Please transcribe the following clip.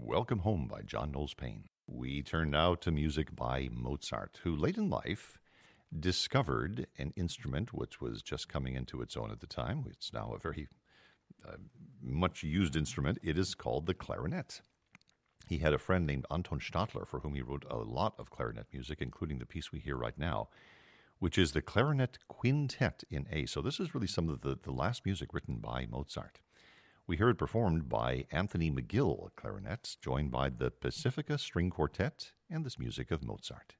Welcome Home by John Knowles Paine. We turn now to music by Mozart, who late in life discovered an instrument which was just coming into its own at the time. It's now a very much used instrument. It is called the clarinet. He had a friend named Anton Stadler for whom he wrote a lot of clarinet music, including the piece we hear right now, which is the Clarinet Quintet in A. So this is really some of the last music written by Mozart. We hear it performed by Anthony McGill clarinets, joined by the Pacifica String Quartet and this music of Mozart.